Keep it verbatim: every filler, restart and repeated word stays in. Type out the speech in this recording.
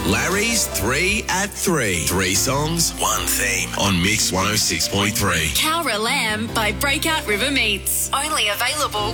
Larry's Three at Three. Three songs, one theme on Mix one oh six point three. Cowra Lamb by Breakout River Meats. Only available